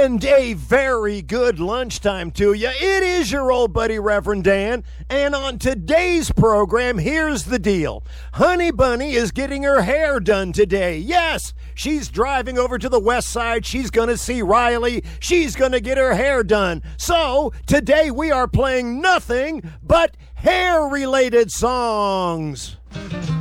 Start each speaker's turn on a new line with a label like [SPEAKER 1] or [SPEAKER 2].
[SPEAKER 1] And a very good lunchtime to you. It is your old buddy, Reverend Dan. And on today's program, here's the deal. Honey Bunny is getting her hair done today. Yes, she's driving over to the west side. She's going to see Riley. She's going to get her hair done. So today we are playing nothing but hair-related songs.